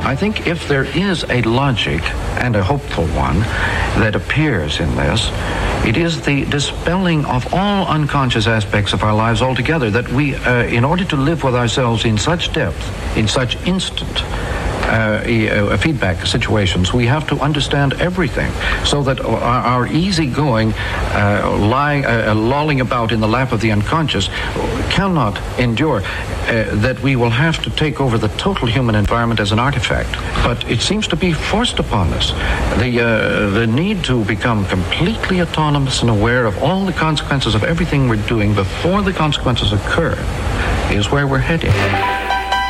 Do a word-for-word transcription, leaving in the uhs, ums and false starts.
I think if there is a logic, and a hopeful one, that appears in this, it is the dispelling of all unconscious aspects of our lives altogether, that we, uh, in order to live with ourselves in such depth, in such instant uh, uh, feedback situations, we have to understand everything, so that our, our easygoing, uh, lying, uh, lolling about in the lap of the unconscious cannot endure. Uh, that we will have to take over the total human environment as an artifact. But it seems to be forced upon us. The, uh, the need to become completely autonomous and aware of all the consequences of everything we're doing before the consequences occur is where we're heading.